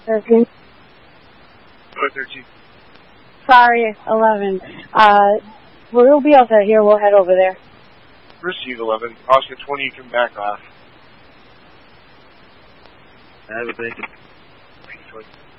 13. 13. Sorry, 11. We'll be all set here. We'll head over there. Receive 11. Oscar 20, you can back off. Have a bacon. Thanks, 20.